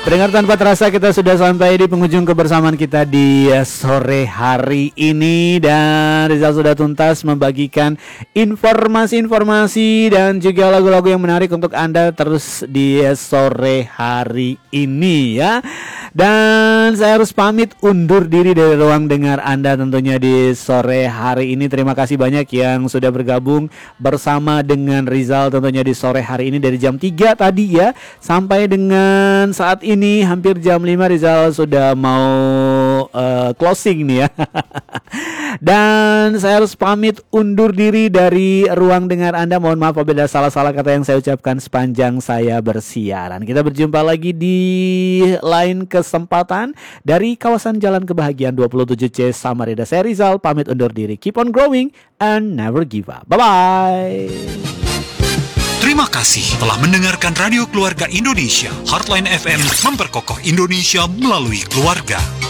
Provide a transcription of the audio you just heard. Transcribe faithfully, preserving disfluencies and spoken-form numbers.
Pendengar tanpa terasa kita sudah sampai di penghujung kebersamaan kita di sore hari ini. Dan Rizal sudah tuntas membagikan informasi-informasi dan juga lagu-lagu yang menarik untuk Anda terus di sore hari ini ya. Dan saya harus pamit undur diri dari ruang dengar Anda tentunya di sore hari ini. Terima kasih banyak yang sudah bergabung bersama dengan Rizal tentunya di sore hari ini dari jam tiga tadi ya sampai dengan saat ini hampir jam lima. Rizal sudah mau uh, closing nih ya. Dan saya harus pamit undur diri dari ruang dengar Anda. Mohon maaf apabila salah-salah kata yang saya ucapkan sepanjang saya bersiaran. Kita berjumpa lagi di lain kesempatan dari kawasan Jalan Kebahagiaan dua puluh tujuh C Samarinda. Saya Rizal pamit undur diri. Keep on growing and never give up. Bye-bye. Terima kasih telah mendengarkan Radio Keluarga Indonesia. Heartline F M memperkokoh Indonesia melalui keluarga.